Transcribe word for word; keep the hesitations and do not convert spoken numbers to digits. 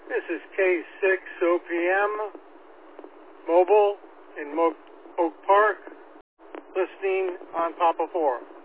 This is K six O P M, mobile in Mo- Oak Park, listening on Papa four.